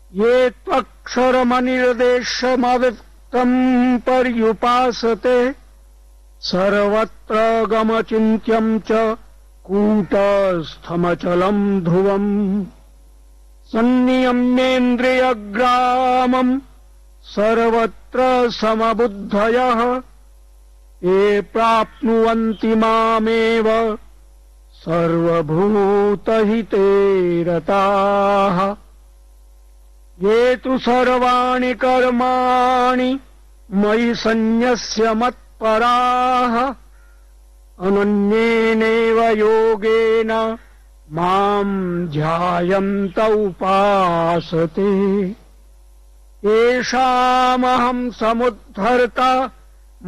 ये त्वक्षरमनिर्देशमव्यक्तम् पर्युपासते सर्वत्र गमचिन्त्यम् च कूटस्थमचलम् ध्रुवम् सन्नियम्येन्द्रियग्रामम् सर्वत्र समबुद्धयः ये प्राप्नुवन्ति मामेव सर्वभूतहिते रताः ये तु सर्वाणि कर्माणि मयि सन्न्यस्य मत्पराः अनन्येनैव योगेन माम् ध्यायन्त उपासते येषामहम् समुद्धर्ता